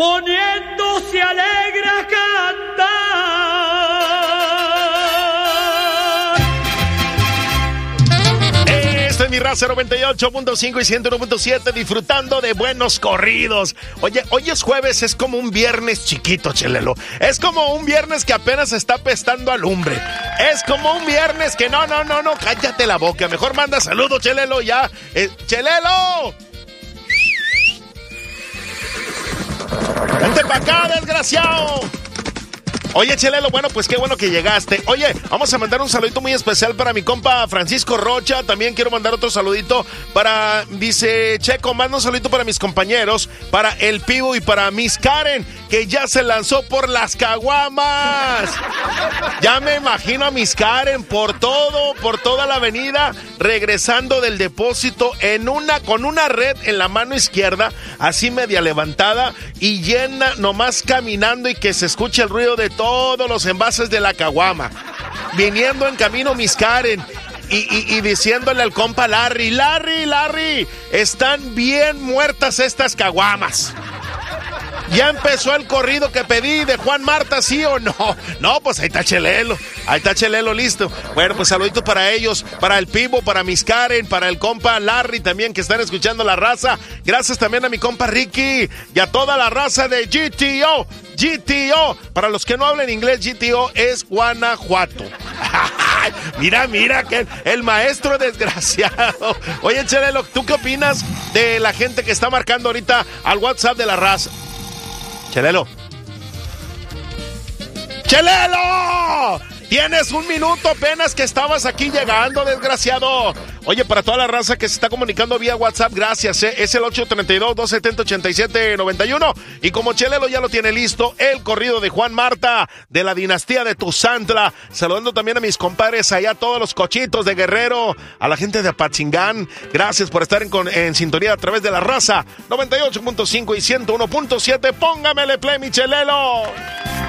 poniéndose alegre a cantar. Este es mi raza 98.5 y 101.7, disfrutando de buenos corridos. Oye, hoy es jueves, es como un viernes chiquito, Chelelo. Es como un viernes que apenas está pestando a lumbre. Es como un viernes que no, cállate la boca. Mejor manda saludos, Chelelo, ya. ¡Chelelo! ¡Vente para acá, desgraciado! Oye, Chelelo, bueno, pues qué bueno que llegaste. Oye, vamos a mandar un saludito muy especial para mi compa Francisco Rocha. También quiero mandar otro saludito para, dice Checo, manda un saludito para mis compañeros, para el Pivo y para Miss Karen, que ya se lanzó por las caguamas. Ya me imagino a Miss Karen por toda la avenida, regresando del depósito con una red en la mano izquierda, así media levantada y llena, nomás caminando y que se escuche el ruido de todos los envases de la caguama. Viniendo en camino Miss Karen y diciéndole al compa Larry, están bien muertas estas caguamas. Ya empezó el corrido que pedí de Juan Marta, ¿sí o no? No, pues ahí está Chelelo, listo. Bueno, pues saluditos para ellos, para el Pivo, para Miss Karen, para el compa Larry también, que están escuchando la raza. Gracias también a mi compa Ricky y a toda la raza de GTO. Para los que no hablan inglés, GTO es Guanajuato. Mira, que el maestro desgraciado. Oye, Chelelo, ¿tú qué opinas de la gente que está marcando ahorita al WhatsApp de la raza? ¡Chelelo! Tienes un minuto apenas que estabas aquí llegando, desgraciado. Oye, para toda la raza que se está comunicando vía WhatsApp, gracias, es el 832-270-8791. Y como Chelelo ya lo tiene listo, el corrido de Juan Marta, de la dinastía de Tuzantla. Saludando también a mis compadres allá, todos los cochitos de Guerrero, a la gente de Apatzingán. Gracias por estar en sintonía a través de la raza 98.5 y 101.7. Póngamele play, mi Chelelo.